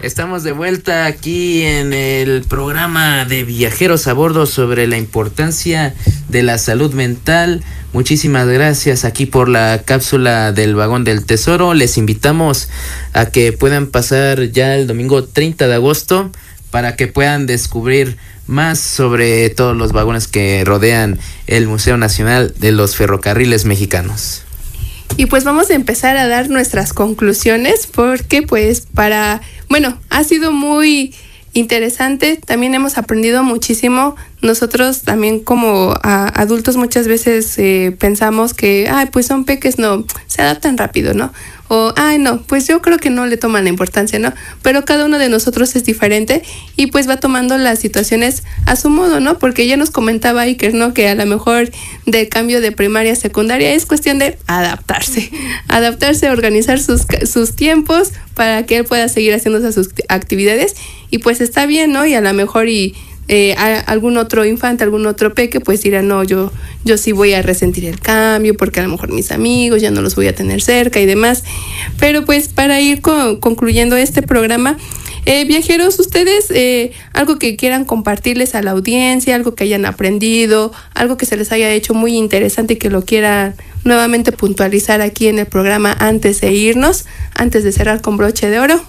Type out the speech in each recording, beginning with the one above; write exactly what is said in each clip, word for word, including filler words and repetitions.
Estamos de vuelta aquí en el programa de Viajeros a Bordo sobre la importancia de la salud mental. Muchísimas gracias aquí por la cápsula del Vagón del Tesoro. Les invitamos a que puedan pasar ya el domingo treinta de agosto para que puedan descubrir más sobre todos los vagones que rodean el Museo Nacional de los Ferrocarriles Mexicanos. Y pues vamos a empezar a dar nuestras conclusiones porque pues para, bueno, ha sido muy interesante, también hemos aprendido muchísimo. Nosotros también como a, adultos muchas veces eh, pensamos que, ay, pues son peques, no, se adaptan rápido, ¿no? O, ay, no, pues yo creo que no le toman la importancia, ¿no? Pero cada uno de nosotros es diferente y pues va tomando las situaciones a su modo, ¿no? Porque ya nos comentaba Iker, ¿no? Que a lo mejor del cambio de primaria a secundaria es cuestión de adaptarse, adaptarse, organizar sus, sus tiempos para que él pueda seguir haciendo sus actividades y pues está bien, ¿no? Y a lo mejor y Eh, a, algún otro infante, algún otro peque, pues dirá, no, yo, yo sí voy a resentir el cambio porque a lo mejor mis amigos ya no los voy a tener cerca y demás. Pero pues para ir co- concluyendo este programa, eh, viajeros, ustedes eh, algo que quieran compartirles a la audiencia, algo que hayan aprendido, algo que se les haya hecho muy interesante y que lo quieran nuevamente puntualizar aquí en el programa antes de irnos, antes de cerrar con broche de oro.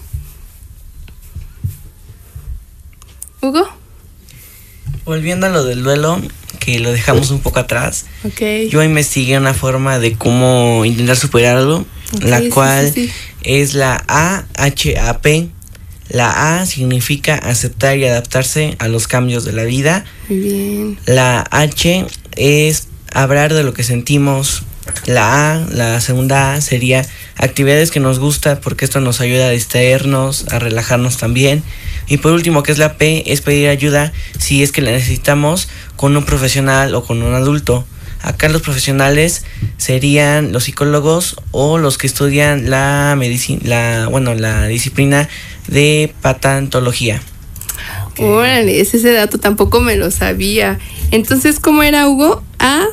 Hugo. Volviendo a lo del duelo, que lo dejamos un poco atrás, okay. Yo investigué una forma de cómo intentar superarlo, okay, la cual sí, sí, sí. es la A H A P. La A significa aceptar y adaptarse a los cambios de la vida. Muy bien. La H es hablar de lo que sentimos. La A, la segunda A sería actividades que nos gusta porque esto nos ayuda a distraernos, a relajarnos también. Y por último, que es la P, es pedir ayuda si es que la necesitamos con un profesional o con un adulto. Acá los profesionales serían los psicólogos o los que estudian la medicina, la, bueno, la disciplina de patología. Okay. Órale, ese dato tampoco me lo sabía. Entonces, ¿cómo era, Hugo? A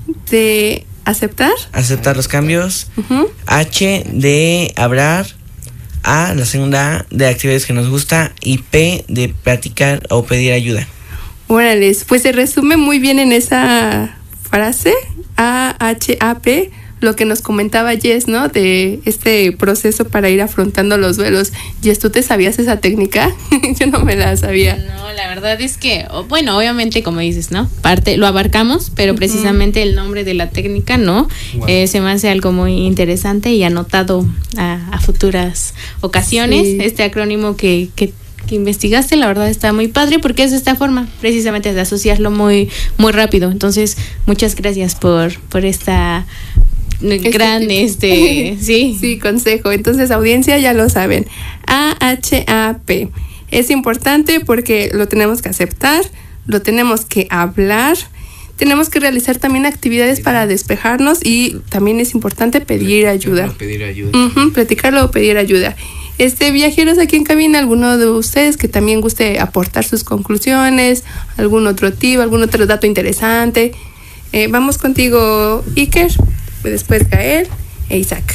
de aceptar. Aceptar los cambios. Uh-huh. H de hablar. A, la segunda A, de actividades que nos gusta. Y P, de platicar o pedir ayuda. Órale, pues se resume muy bien en esa frase, A H A P, lo que nos comentaba Jess, ¿no? De este proceso para ir afrontando los duelos. Jess, ¿tú te sabías esa técnica? Yo no me la sabía. No, la verdad es que, bueno, obviamente, como dices, ¿no? Parte, lo abarcamos, pero precisamente el nombre de la técnica, ¿no? Wow. Eh, se me hace algo muy interesante y anotado a, a futuras ocasiones. Sí. Este acrónimo que, que que investigaste, la verdad está muy padre porque es de esta forma, precisamente de asociarlo muy, muy rápido. Entonces, muchas gracias por, por esta este gran tipo. este sí sí consejo. Entonces, audiencia, ya lo saben, A H A P es importante porque lo tenemos que aceptar, lo tenemos que hablar, tenemos que realizar también actividades sí. para despejarnos y también es importante pedir ayuda, pedir ayuda. Uh-huh, platicarlo o pedir ayuda. Este, viajeros aquí en cabina, alguno de ustedes que también guste aportar sus conclusiones, algún otro tip, algún otro dato interesante. Eh, vamos contigo, Iker, después Gael e Isaac.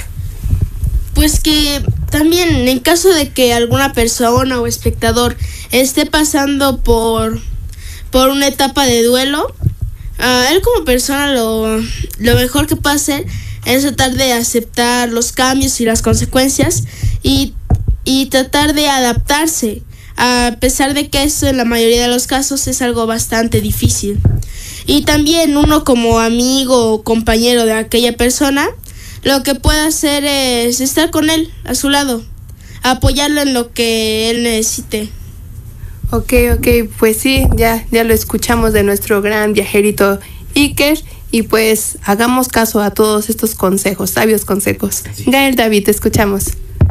Pues que también en caso de que alguna persona o espectador esté pasando por, por una etapa de duelo, uh, él como persona lo, lo mejor que puede hacer es tratar de aceptar los cambios y las consecuencias y y tratar de adaptarse, a pesar de que eso en la mayoría de los casos es algo bastante difícil. Y también uno como amigo o compañero de aquella persona, lo que puede hacer es estar con él, a su lado, apoyarlo en lo que él necesite. Ok, ok, pues sí, ya, ya lo escuchamos de nuestro gran viajerito Iker, y pues hagamos caso a todos estos consejos, sabios consejos. Sí. Gael, David, te escuchamos.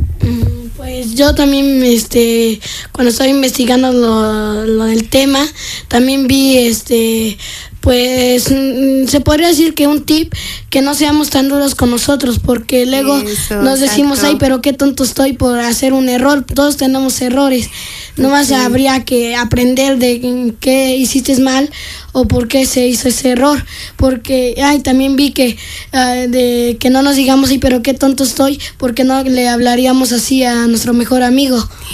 Pues yo también, este, cuando estaba investigando lo, lo del tema, también vi, este, pues, se podría decir que un tip, que no seamos tan duros con nosotros, porque luego Eso, nos decimos, exacto. ay, pero qué tonto estoy por hacer un error, todos tenemos errores, nomás okay. habría que aprender de qué hiciste mal o por qué se hizo ese error, porque, ay, también vi que, uh, de que no nos digamos, ay, pero qué tonto estoy, porque no le hablaríamos así a nuestro mejor amigo.